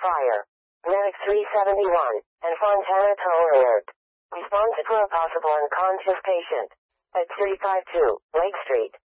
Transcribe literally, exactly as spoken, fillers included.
fire. Medic three seventy-one, and Fontana Toll alert. Response for a possible unconscious patient. At three fifty-two, Lake Street.